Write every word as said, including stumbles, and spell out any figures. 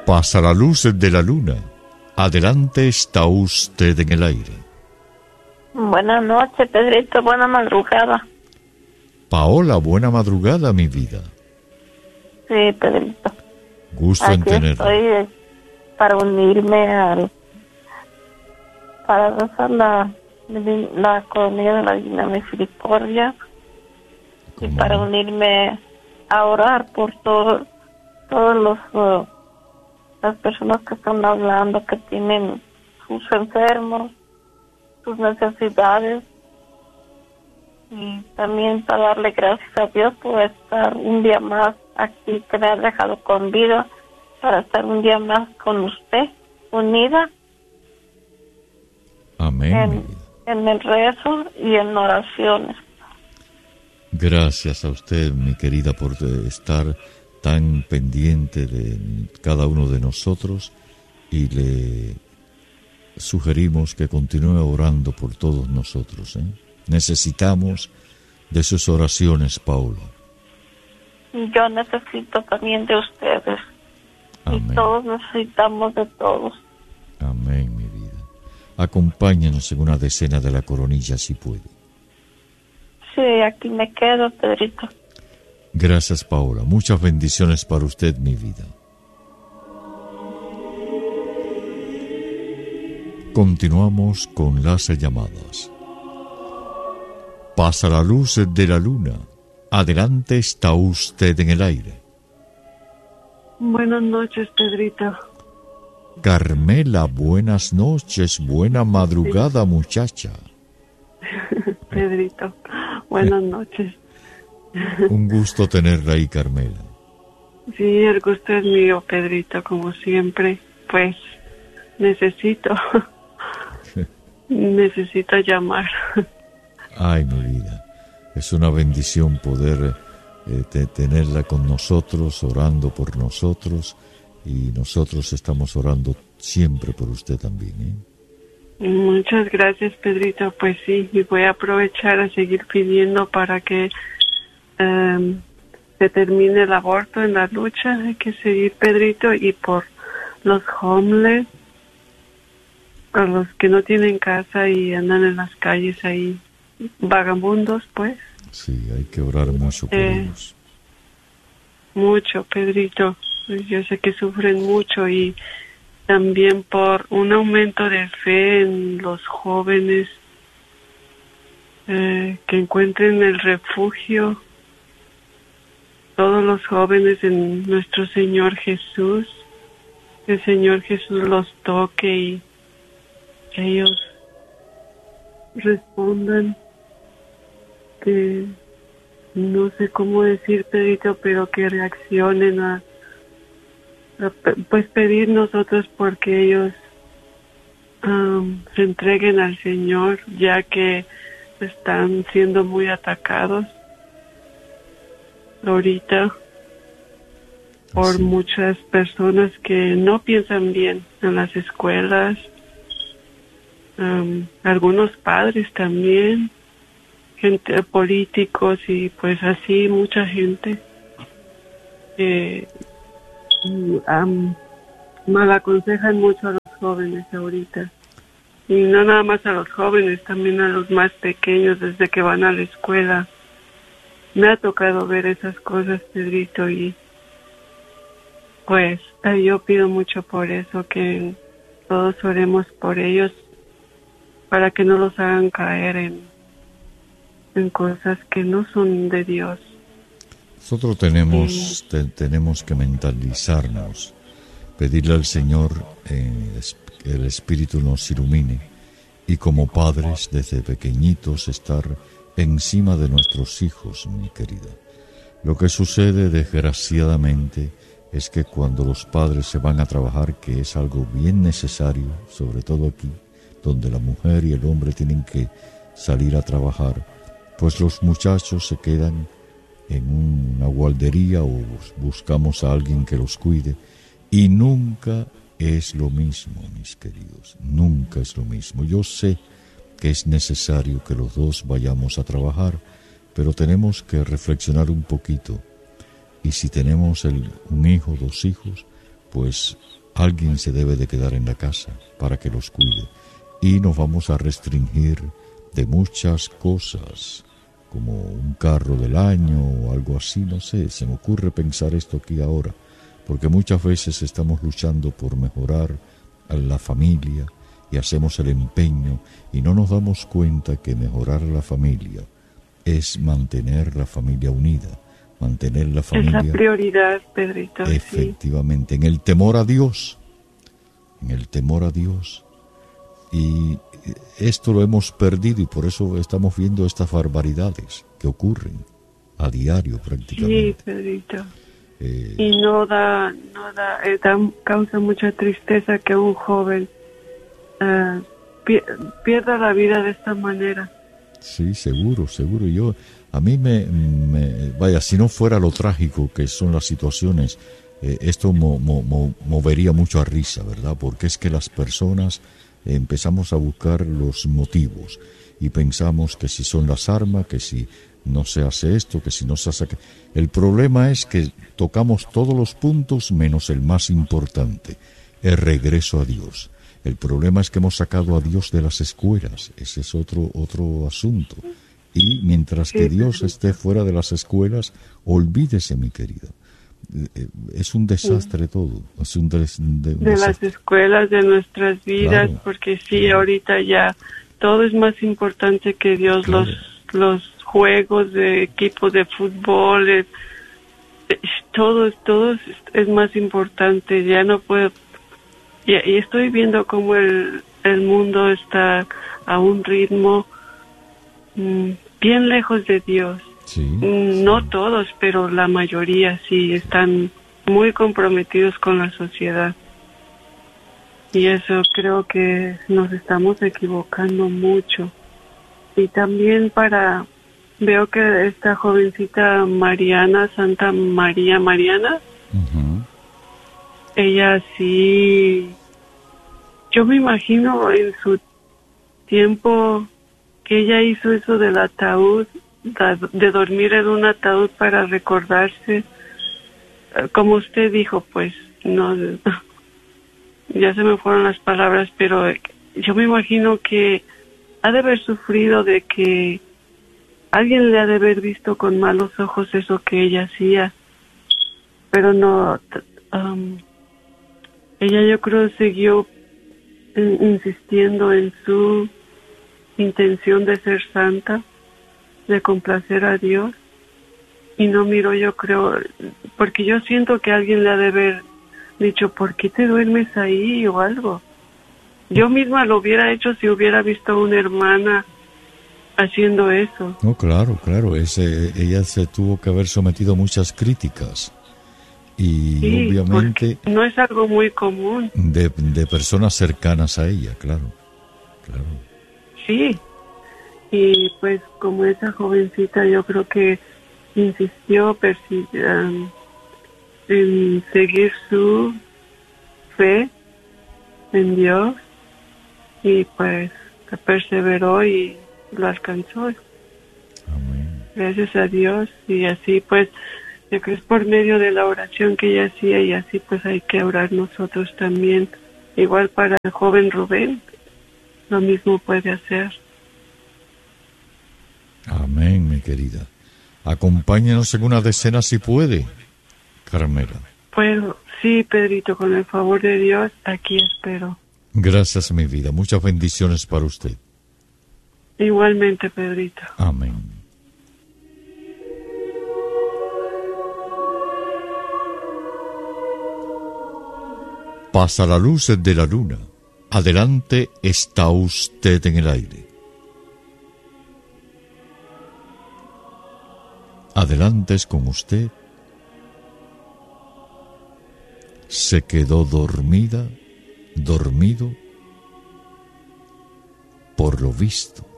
Pasa la luz de la luna. Adelante está usted en el aire. Buenas noches, Pedrito. Buena madrugada. Paola, buena madrugada, mi vida. Sí, Pedrito. Gusto Aquí en tenerla. estoy para unirme al... para rezar la, la colonia de la Divina Misericordia. Y para unirme a orar por todo, todos los... Uh, las personas que están hablando, que tienen sus enfermos, sus necesidades, y también para darle gracias a Dios por estar un día más aquí, que me ha dejado con vida, para estar un día más con usted, unida. Amén. En, en el rezo y en oraciones. Gracias a usted, mi querida, por estar tan pendiente de cada uno de nosotros, y le sugerimos que continúe orando por todos nosotros, ¿eh? Necesitamos de sus oraciones, Paula. Yo necesito también de ustedes. Amén. Y todos necesitamos de todos. Amén, mi vida. Acompáñanos en una decena de la coronilla, si puede. Sí, aquí me quedo, Pedrito. Gracias, Paola. Muchas bendiciones para usted, mi vida. Continuamos con las llamadas. Pasa la luz de la luna. Adelante está usted en el aire. Buenas noches, Pedrito. Carmela, buenas noches. Buena madrugada, sí. Muchacha. Pedrito, buenas noches. Un gusto tenerla ahí, Carmela. Sí, el gusto es mío, Pedrito, como siempre. Pues necesito, necesito llamar. Ay, mi vida, es una bendición poder eh, te, tenerla con nosotros, orando por nosotros, y nosotros estamos orando siempre por usted también, ¿eh? Muchas gracias, Pedrito. Pues sí, y voy a aprovechar a seguir pidiendo para que Um, se termine el aborto en la lucha. Hay que seguir, Pedrito, y por los homeless, por los que no tienen casa y andan en las calles ahí, vagabundos, pues. Sí, hay que orar mucho por eh, ellos. Mucho, Pedrito. Yo sé que sufren mucho, y también por un aumento de fe en los jóvenes, eh, que encuentren el refugio, todos los jóvenes, en nuestro Señor Jesús. Que el Señor Jesús los toque y que ellos respondan, que no sé cómo decir, Pedrito, pero que reaccionen a, a pues pedir nosotros porque ellos um, se entreguen al Señor, ya que están siendo muy atacados ahorita por sí. muchas personas que no piensan bien en las escuelas, um, algunos padres también, gente, políticos, y pues así mucha gente que um, mal aconsejan mucho a los jóvenes ahorita, y no nada más a los jóvenes, también a los más pequeños desde que van a la escuela. Me ha tocado ver esas cosas, Pedrito, y pues yo pido mucho por eso, que todos oremos por ellos para que no los hagan caer en, en cosas que no son de Dios. Nosotros tenemos, te, tenemos que mentalizarnos, pedirle al Señor eh, que el Espíritu nos ilumine, y como padres desde pequeñitos estar encima de nuestros hijos, mi querida. Lo que sucede, desgraciadamente, es que cuando los padres se van a trabajar, que es algo bien necesario, sobre todo aquí, donde la mujer y el hombre tienen que salir a trabajar, pues los muchachos se quedan en una guardería o buscamos a alguien que los cuide, y nunca es lo mismo, mis queridos, nunca es lo mismo. Yo sé que es necesario que los dos vayamos a trabajar, pero tenemos que reflexionar un poquito, y si tenemos el, un hijo, dos hijos, pues alguien se debe de quedar en la casa para que los cuide. Y nos vamos a restringir de muchas cosas, como un carro del año o algo así, no sé, se me ocurre pensar esto aquí ahora, porque muchas veces estamos luchando por mejorar a la familia y hacemos el empeño y no nos damos cuenta que mejorar la familia es mantener la familia unida, mantener la familia... Es la prioridad, Pedrito. Efectivamente, sí. En el temor a Dios, en el temor a Dios. Y esto lo hemos perdido y por eso estamos viendo estas barbaridades que ocurren a diario prácticamente. Sí, Pedrito. Eh, y no da, no da, eh, da, causa mucha tristeza que un joven uh, pierda la vida de esta manera. Sí, seguro, seguro. Yo, a mí me, me, vaya, si no fuera lo trágico que son las situaciones, eh, esto mo, mo, mo, movería mucho a risa, ¿verdad? Porque es que las personas eh, empezamos a buscar los motivos y pensamos que si son las armas, que si no se hace esto, que si no se hace... El problema es que tocamos todos los puntos menos el más importante, el regreso a Dios. El problema es que hemos sacado a Dios de las escuelas, ese es otro otro asunto. Y mientras que Dios esté fuera de las escuelas, olvídese, mi querida. Es un desastre todo. Es un des, de, un de las escuelas, de nuestras vidas, claro, porque sí, claro. Ahorita ya todo es más importante que Dios, claro. los los juegos de equipos de fútbol, es, todo, todo es, es más importante, ya no puedo... Y, y estoy viendo cómo el, el mundo está a un ritmo mmm, bien lejos de Dios. Sí, mm, no sí. todos, pero la mayoría sí están muy comprometidos con la sociedad. Y eso creo que nos estamos equivocando mucho. Y también para... Veo que esta jovencita Mariana, Santa María Mariana, uh-huh. ella sí, yo me imagino en su tiempo que ella hizo eso del ataúd, de dormir en un ataúd para recordarse, como usted dijo, pues, no, ya se me fueron las palabras, pero yo me imagino que ha de haber sufrido de que alguien le ha de haber visto con malos ojos eso que ella hacía, pero no, um, ella yo creo siguió in, insistiendo en su intención de ser santa, de complacer a Dios, y no miró, yo creo, porque yo siento que alguien le ha de haber dicho, ¿por qué te duermes ahí? O algo. Yo misma lo hubiera hecho si hubiera visto a una hermana haciendo eso. No, claro, claro, ese, ella se tuvo que haber sometido a muchas críticas y sí, obviamente no es algo muy común de, de personas cercanas a ella, claro, claro. Sí, y pues como esa jovencita yo creo que insistió persi- um, en seguir su fe en Dios y pues perseveró y lo alcanzó. Amén. Gracias a Dios. Y así pues yo creo que es por medio de la oración que ella hacía, y así pues hay que orar nosotros también, igual para el joven Rubén, lo mismo puede hacer. Amén, mi querida. Acompáñenos en una decena si puede, Carmela. Pues sí, Pedrito, con el favor de Dios, aquí espero. Gracias, mi vida. Muchas bendiciones para usted. Igualmente, Pedrito. Amén. Pasa la luz de la luna. Adelante está usted en el aire. Adelante es con usted. Se quedó dormida, dormido, por lo visto.